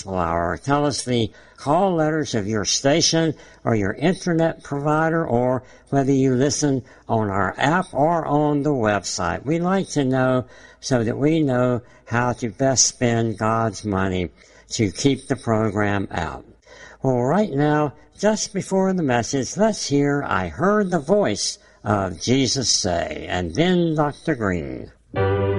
Gospel Hour. Tell us the call letters of your station or your internet provider, or whether you listen on our app or on the website. We'd like to know so that we know how to best spend God's money to keep the program out. Well, right now, just before the message, let's hear I Heard the Voice of Jesus Say, and then Dr. Green.